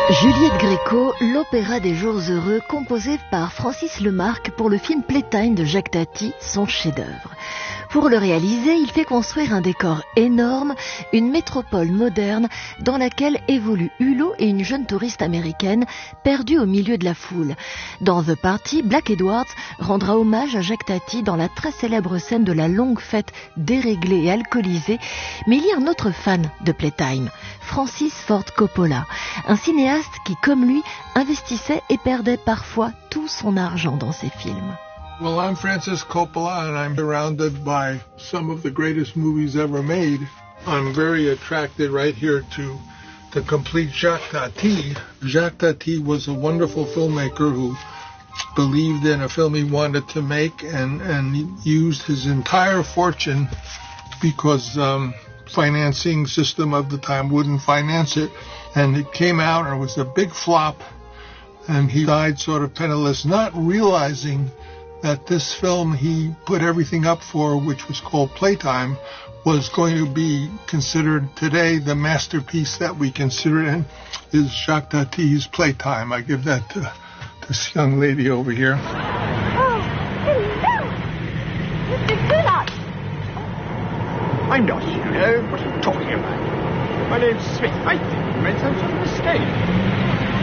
Juliette Gréco, l'opéra des jours heureux, composé par Francis Lemarque pour le film Playtime de Jacques Tati, son chef-d'œuvre. Pour le réaliser, il fait construire un décor énorme, une métropole moderne dans laquelle évoluent Hulot et une jeune touriste américaine perdue au milieu de la foule. Dans The Party, Black Edwards rendra hommage à Jacques Tati dans la très célèbre scène de la longue fête déréglée et alcoolisée. Mais il y a un autre fan de Playtime, Francis Ford Coppola, un cinéaste qui, comme lui, investissait et perdait parfois tout son argent dans ses films. Well, I'm Francis Coppola, and I'm surrounded by some of the greatest movies ever made. I'm very attracted right here to the complete Jacques Tati. Jacques Tati was a wonderful filmmaker who believed in a film he wanted to make and used his entire fortune because financing system of the time wouldn't finance it. And it came out and it was a big flop, and he died sort of penniless, not realizing that this film he put everything up for, which was called Playtime, was going to be considered today the masterpiece that we consider it is Jacques Tati's Playtime. I give that to this young lady over here. Oh, hello! Mr. Bullock! I'm not here. What are you talking about? My name's Smith. I think you made some sort of mistake.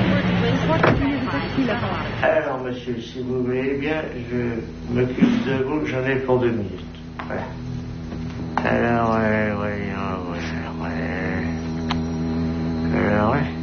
Alors, monsieur, si vous voulez bien, je m'occupe de vous, j'en ai pour 2 minutes. Voilà. Alors, ouais.